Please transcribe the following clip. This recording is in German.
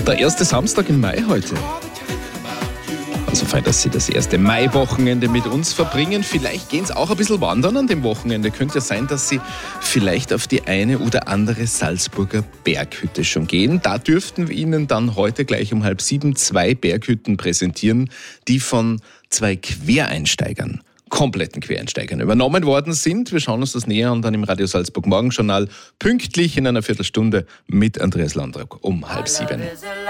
Der erste Samstag im Mai heute. Also fein, dass Sie das erste Maiwochenende mit uns verbringen. Vielleicht gehen Sie auch ein bisschen wandern an dem Wochenende. Könnte ja sein, dass Sie vielleicht auf die eine oder andere Salzburger Berghütte schon gehen. Da dürften wir Ihnen dann heute gleich um 6:30 2 Berghütten präsentieren, die von 2 Quereinsteigern, kompletten Quereinsteigern übernommen worden sind. Wir schauen uns das näher an dann im Radio Salzburg Morgenjournal pünktlich in einer Viertelstunde mit Andreas Landrock um 6:30.